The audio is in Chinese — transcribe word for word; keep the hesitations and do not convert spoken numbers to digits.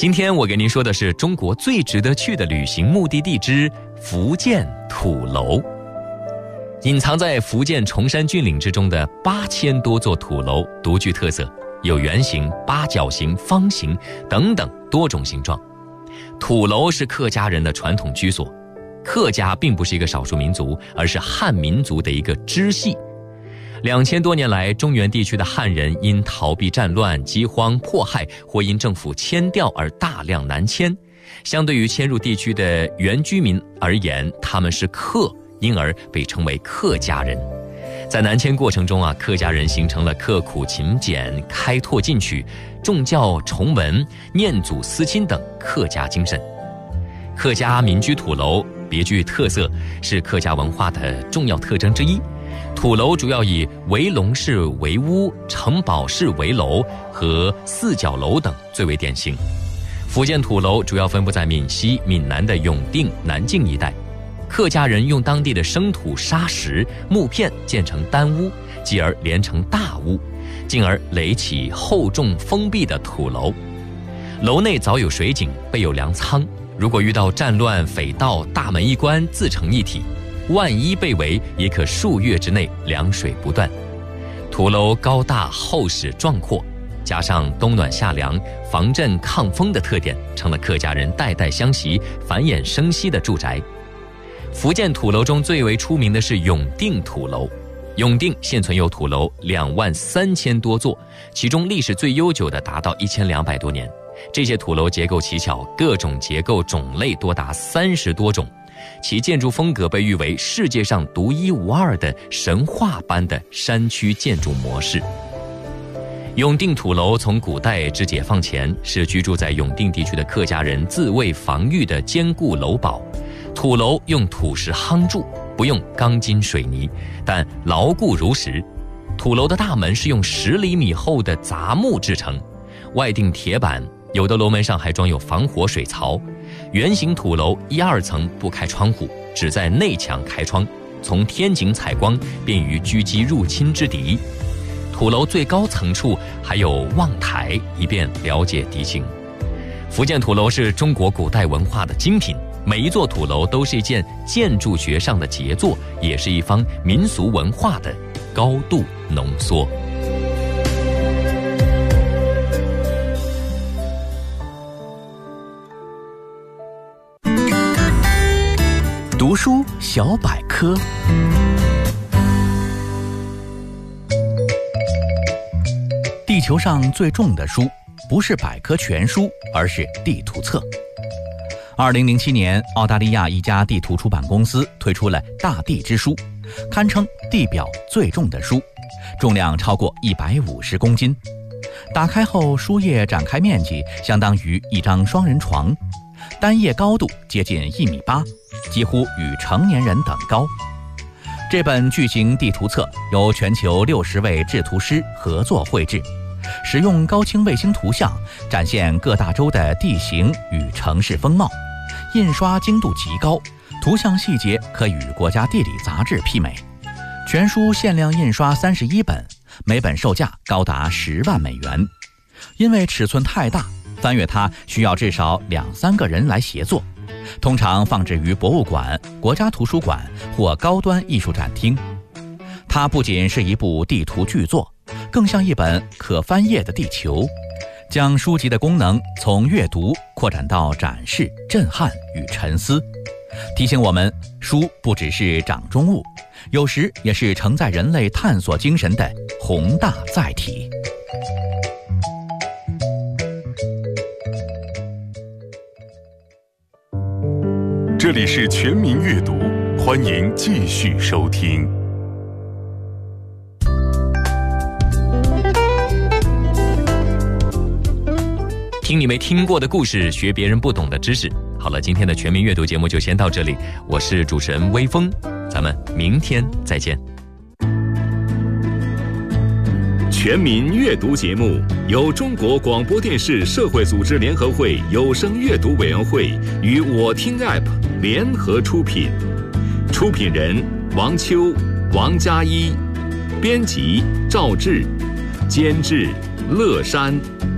今天我给您说的是中国最值得去的旅行目的地之福建土楼。隐藏在福建崇山峻岭之中的八千多座土楼独具特色，有圆形、八角形、方形等等多种形状。土楼是客家人的传统居所，客家并不是一个少数民族，而是汉民族的一个支系。两千多年来，中原地区的汉人因逃避战乱、饥荒、迫害，或因政府迁调而大量南迁。相对于迁入地区的原居民而言，他们是客，因而被称为客家人。在南迁过程中啊，客家人形成了刻苦勤俭、开拓进取、重教重文、念祖思亲等客家精神。客家民居土楼别具特色，是客家文化的重要特征之一。土楼主要以围笼式围屋、城堡式围楼和四角楼等最为典型。福建土楼主要分布在闽西、闽南的永定、南靖一带。客家人用当地的生土、砂石、木片建成单屋，继而连成大屋，进而垒起厚重封闭的土楼。楼内早有水井，备有粮仓，如果遇到战乱匪盗，大门一关，自成一体。万一被围，也可数月之内粮水不断。土楼高大厚实壮阔，加上冬暖夏凉、防震抗风的特点，成了客家人代代相袭、繁衍生息的住宅。福建土楼中最为出名的是永定土楼。永定现存有土楼两万三千多座，其中历史最悠久的达到一千两百多年。这些土楼结构奇巧，各种结构种类多达三十多种。其建筑风格被誉为世界上独一无二的神话般的山区建筑模式。永定土楼从古代至解放前，是居住在永定地区的客家人自卫防御的坚固楼堡。土楼用土石夯筑，不用钢筋水泥，但牢固如石。土楼的大门是用十厘米厚的杂木制成，外钉铁板，有的楼门上还装有防火水槽。圆形土楼一二层不开窗户，只在内墙开窗，从天井采光，便于狙击入侵之敌。土楼最高层处还有望台，以便了解敌情。福建土楼是中国古代文化的精品，每一座土楼都是一件建筑学上的杰作，也是一方民俗文化的高度浓缩。 读书小百科。地球上最重的书不是百科全书，而是地图册。二零零七年，澳大利亚一家地图出版公司推出了《大地之书》，堪称地表最重的书，重量超过一百五十公斤。打开后，书页展开面积相当于一张双人床，单页高度接近一米八，几乎与成年人等高。这本巨型地图册由全球六十位制图师合作绘制，使用高清卫星图像展现各大洲的地形与城市风貌，印刷精度极高，图像细节可与国家地理杂志媲美。全书限量印刷三十一本，每本售价高达十万美元。因为尺寸太大，翻阅它需要至少两三个人来协作，通常放置于博物馆、国家图书馆或高端艺术展厅。它不仅是一部地图巨作，更像一本可翻页的地球，将书籍的功能从阅读扩展到展示、震撼与沉思，提醒我们，书不只是掌中物，有时也是承载人类探索精神的宏大载体。 这里是全民阅读，欢迎继续收听。 听你没听过的故事，学别人不懂的知识。好了，今天的全民阅读节目就先到这里，我是主持人微风，咱们明天再见。 全民阅读节目由中国广播电视社会组织联合会有声阅读委员会与我听 App 联合出品，出品人王秋、王佳一，编辑赵志，监制乐山。